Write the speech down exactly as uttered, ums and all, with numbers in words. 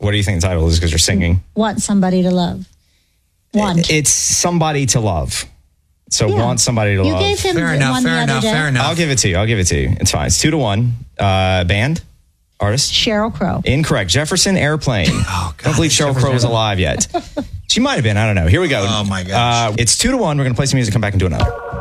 What do you think the title is? Because you're singing. Want somebody to love. Want. It's somebody to love. So Yeah. want somebody to You love. gave him Fair the enough, one fair the other enough, day. fair enough. I'll give it to you. I'll give it to you. It's fine. It's two to one. Uh, band? Artist? Sheryl Crow. Incorrect. Jefferson Airplane. Oh, God. Don't believe Sheryl Crow is alive yet. She might have been. I don't know. Here we go. Oh, my gosh. Uh, it's two to one. We're going to play some music, come back and do another.